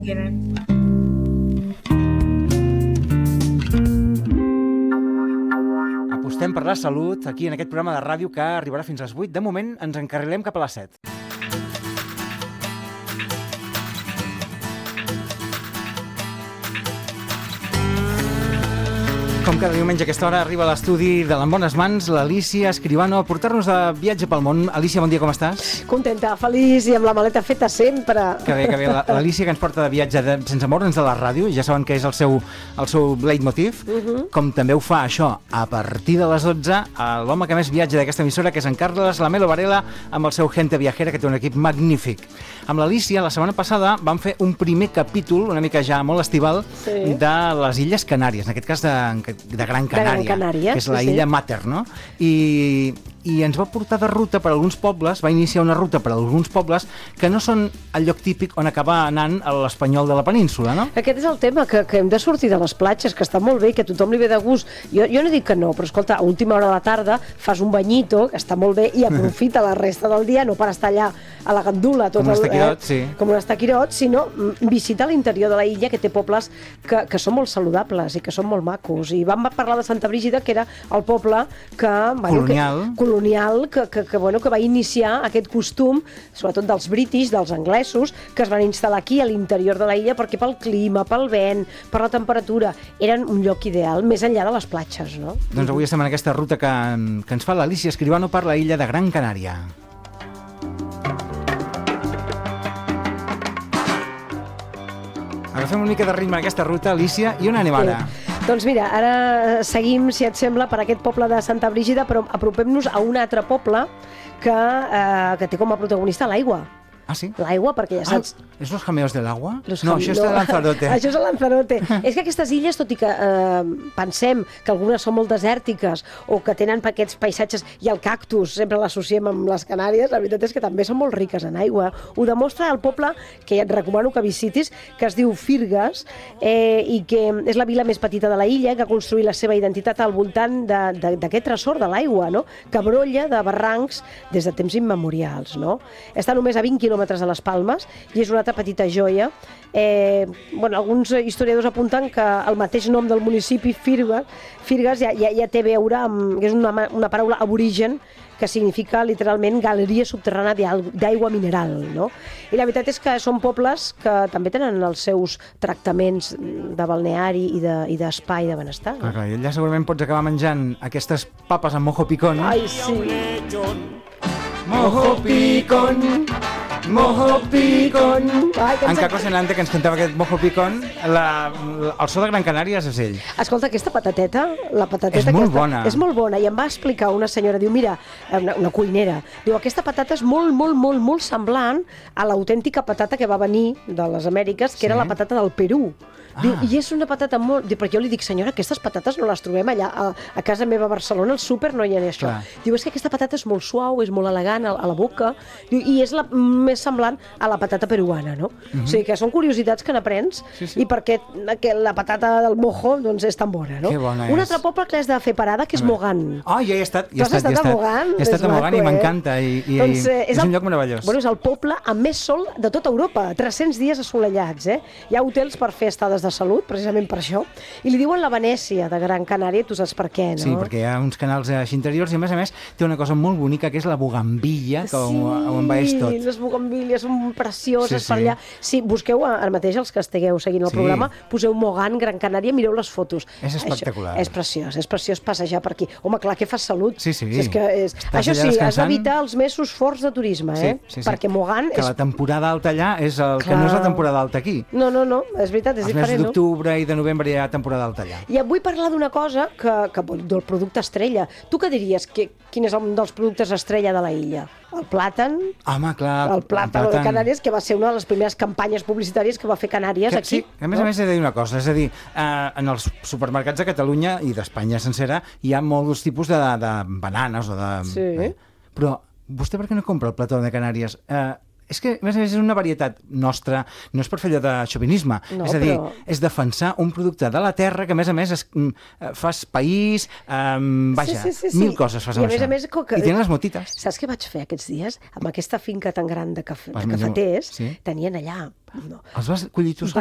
Apostem per la salut aquí en aquest programa de ràdio que arribarà fins a les 8. De moment ens encarrilem cap a les 7. Com cada diumenge a aquesta hora arriba a l'estudi de l'En Bones Mans l'Alícia Escribano a portar-nos de viatge pel món. Alícia, bon dia, com estàs? Contenta, feliç i amb la maleta feta sempre. Que bé. L'Alícia que ens porta de viatge sense moure'ns de la ràdio, ja saben que és el seu leitmotiv, com també ho fa això a partir de les 12, l'home que més viatja d'aquesta emissora, que és en Carles Lamelo Varela, amb el seu Gente Viajera, que té un equip magnífic. Amb l'Alícia, la setmana passada, vam fer un primer capítol, una mica ja molt estival, de les Illes Canàries, en aquest cas de Gran Canària, que és la illa Mater, no? I ens va portar de ruta per alguns pobles, va iniciar una ruta per alguns pobles que no són el lloc típic on acaba anant l'espanyol de la península, no? Aquest és el tema, que hem de sortir de les platges, que està molt bé, que a tothom li ve de gust. Jo no dic que no, però escolta, a última hora de la tarda fas un banyito, que està molt bé, i aprofita la resta del dia, no per estar allà a la gandula tot com un estaquirot, com un estaquirot, sinó visita l'interior de la illa, que té pobles que són molt saludables i que són molt macos. I vam parlar de Santa Brígida, que era el poble colonial que va iniciar aquest costum, sobretot dels british, dels anglesos, que es van instal·lar aquí a l'interior de la illa perquè pel clima, pel vent, per la temperatura, eren un lloc ideal, més enllà de les platges, no? Doncs avui estem en aquesta ruta que ens fa l'Alícia Escribano per la illa de Gran Canària. Agafem una mica de ritme en aquesta ruta, Alícia, i on anem ara? Doncs mira, ara seguim, si et sembla, per aquest poble de Santa Brígida, però apropem-nos a un altre poble que té com a protagonista l'aigua. Ah, sí? L'aigua, perquè ja saps... ¿Es los jameos del agua? No, això és de Lanzarote. Això és de Lanzarote. És que aquestes illes, tot i que pensem que algunes són molt desèrtiques o que tenen aquests paisatges, i el cactus sempre l'associem amb les Canàries, la veritat és que també són molt riques en aigua. Ho demostra el poble, que et recomano que visitis, que es diu Firgues, i que és la vila més petita de la illa, que ha construït la seva identitat al voltant d'aquest tresor de l'aigua, no? Que brolla de barrancs des de temps immemorials, no? Està només a 20 quilòmetres de les Palmes i és una altra petita joia. Alguns historiadors apunten que el mateix nom del municipi, Firgues, ja té a veure amb... És una paraula aborigen que significa literalment galeria subterrània d'aigua mineral, no? I la veritat és que són pobles que també tenen els seus tractaments de balneari i d'espai de benestar. No? Clar, allà segurament pots acabar menjant aquestes papes amb mojo picón. Ai, sí! Mojo picón, mojo picón. En Caco Senante, que ens cantava aquest mojo picón, el so de Gran Canàries és ell. Escolta, aquesta patateta, la patateta és molt bona. És molt bona, i em va explicar una senyora, diu, mira, una cuinera, diu, aquesta patata és molt, molt, molt, molt semblant a l'autèntica patata que va venir de les Amèriques, que era la patata del Perú. Diu, i és una patata molt... Perquè jo li dic, senyora, aquestes patates no les trobem allà a casa meva a Barcelona, al súper no hi ha això. Diu, és que aquesta patata és molt suau, és molt elegant a la boca, diu, i és la més semblant a la patata peruana, no? O sigui que són curiositats que n'aprens, i perquè la patata del mojo doncs, és tan bona, no? Que bona és. Un altre poble que has de fer parada, que és Mogant. Ah, ja he estat. Tu has estat a Mogant? He estat a Mogant i m'encanta, i és un lloc meravellós. Bueno, és el poble amb més sol de tota Europa, 300 dies assolellats, Hi ha hotels per fer estades de salut, precisament per això, i li diuen la Venècia de Gran Canària, tu saps per què, no? Sí, perquè hi ha uns canals així interiors i a més té una cosa molt bonica que és la bugambilla, que ho envaeix tot. Sí, les bugambilles són precioses per allà. Sí, busqueu ara mateix, els que estigueu seguint el programa, poseu Mogant, Gran Canària, mireu les fotos. És espectacular. És preciós passejar per aquí. Home, clar, que fas salut. Sí. Això sí, has d'evitar els mesos forts de turisme, perquè Mogant... Que la temporada alta allà és el que no és la temporada alta aquí. No, és veritat, és diferent, no? I de novembre hi ha temporada alta allà. I vull parlar d'una cosa del producte estrella. Tu què diries? Quin és un dels productes estrella de la illa? El plàtan. Home, clar. El plàtan de Canàries, que va ser una de les primeres campanyes publicitàries que va fer Canàries aquí. Sí, a més he de dir una cosa, és a dir, en els supermercats de Catalunya i d'Espanya sencera hi ha molts tipus de bananes o de... Sí. Però vostè per què no compra el plató de Canàries? És que, a més, és una varietat nostra, no és per fer allò de xovinisme, és a dir, és defensar un producte de la terra que, a més, fas país, vaja, mil coses fas amb això. I tenen les motites. Saps què vaig fer aquests dies? Amb aquesta finca tan gran de cafeters, tenien allà... Els vas collir tu sol?